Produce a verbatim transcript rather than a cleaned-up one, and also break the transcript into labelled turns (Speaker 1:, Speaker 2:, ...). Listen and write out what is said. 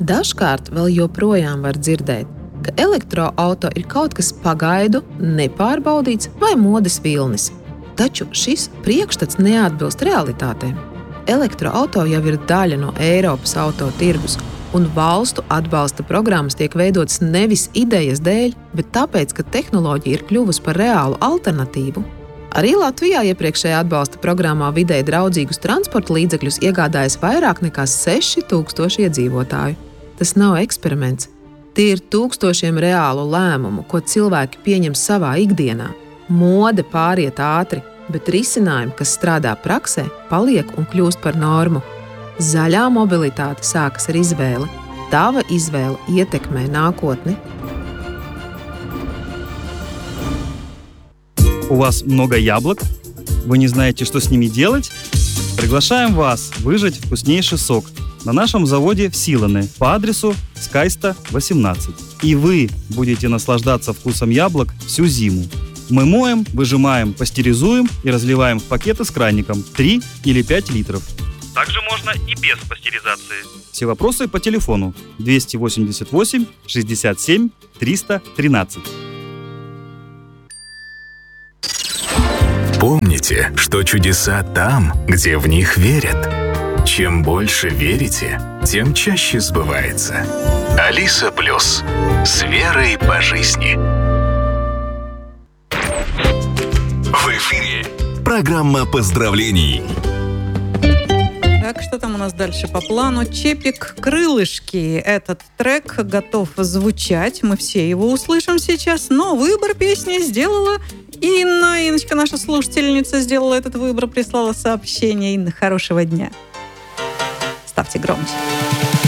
Speaker 1: Dažkārt vēl joprojām var dzirdēt, ka elektroauto ir kaut kas pagaidu, nepārbaudīts vai modes vilnis. Taču šis priekšstats neatbilst realitātēm. Elektroauto jau ir daļa no Eiropas auto tirgus, un valstu atbalsta programmas tiek veidotas nevis idejas dēļ, bet tāpēc, ka tehnoloģija ir kļuvusi par reālu alternatīvu. Arī Latvijā iepriekšējā atbalsta programmā vidēji draudzīgus transporta līdzekļus iegādājas vairāk nekā seši tūkstoši iedzīvotāju. Tas nav eksperiments. Tie ir tūkstošiem reālu lēmumu, ko cilvēki pieņem savā ikdienā. Mode pāriet ātri, bet risinājumi, kas strādā praksē, paliek un kļūst par normu. Zaļā mobilitāte sākas ar izvēli. Tava izvēle ietekmē nākotni.
Speaker 2: У вас много яблок? Вы не знаете, что с ними делать? Приглашаем вас выжать вкуснейший сок на нашем заводе в Силане по адресу Скайста, восемнадцать. И вы будете наслаждаться вкусом яблок всю зиму. Мы моем, выжимаем, пастеризуем и разливаем в пакеты с краником три или пять литров. Также можно и без пастеризации. Все вопросы по телефону двести восемьдесят восемь шестьдесят семь триста тринадцать.
Speaker 3: Помните, что чудеса там, где в них верят. Чем больше верите, тем чаще сбывается. Алиса Плюс. С верой по жизни. В эфире программа поздравлений.
Speaker 4: Так, что там у нас дальше по плану? Чепик «Крылышки». Этот трек готов звучать. Мы все его услышим сейчас. Но выбор песни сделала Инна. Инночка, наша слушательница, сделала этот выбор, прислала сообщение. Инна, хорошего дня. Ставьте громче.